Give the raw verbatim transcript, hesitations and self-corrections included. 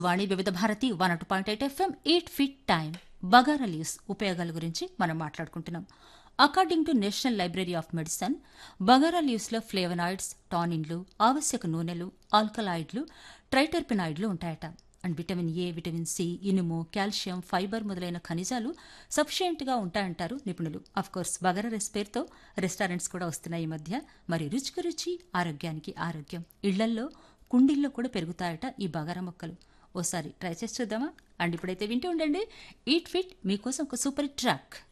వాణి వివిధ Bharati one two point eight FM eight fit time bagara leaves ఉపయోగాల గురించి మనం మాట్లాడుకుంటున్నాం. According to national library of medicine, bagara లీవ్స్లో flavonoids, టానిన్లు, ఆవశ్యక నూనెలు, ఆల్కలాయిడ్లు, ట్రైటర్పినాయిడ్లు ఉంటాయట. And vitamin A, vitamin C, ఇనుము, కాల్షియం, ఫైబర్ మొదలైన ఖనిజాలు సఫిషియెంట్గా ఉంటాయంటారు నిపుణులు. అఫ్కోర్స్ బగారా రైస్ పేరుతో రెస్టారెంట్స్ కూడా వస్తున్నాయి ఈ మధ్య. మరి రుచికి రుచి, ఆరోగ్యానికి ఆరోగ్యం. ఇళ్లల్లో కుండీల్లో కూడా పెరుగుతాయట ఈ బగారా మొక్కలు. ఓసారి ట్రై చేసి చూద్దామా? అండ్ ఇప్పుడైతే వింటూ ఉండండి ఈట్ ఫిట్, మీకోసం ఒక సూపర్ ట్రాక్.